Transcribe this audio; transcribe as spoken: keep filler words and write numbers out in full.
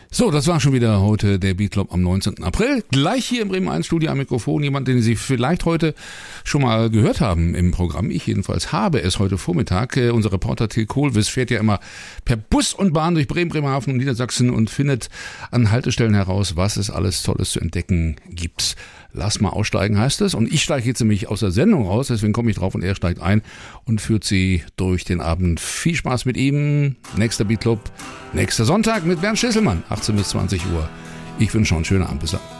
So, das war schon wieder heute der Beat Club am neunzehnten April. Gleich hier im Bremen eins Studio am Mikrofon. Jemand, den Sie vielleicht heute schon mal gehört haben im Programm. Ich jedenfalls habe es heute Vormittag. Äh, unser Reporter Till Kohlwiss fährt ja immer per Bus und Bahn durch Bremen, Bremerhaven und Niedersachsen und findet an Haltestellen heraus, was es alles Tolles zu entdecken gibt. Lass mal aussteigen, heißt es. Und ich steige jetzt nämlich aus der Sendung raus, deswegen komme ich drauf und er steigt ein und führt Sie durch den Abend. Viel Spaß mit ihm. Nächster Beat Club, nächster Sonntag mit Bernd Schlesselmann, achtzehn bis zwanzig Uhr. Ich wünsche noch einen schönen Abend. Bis dann.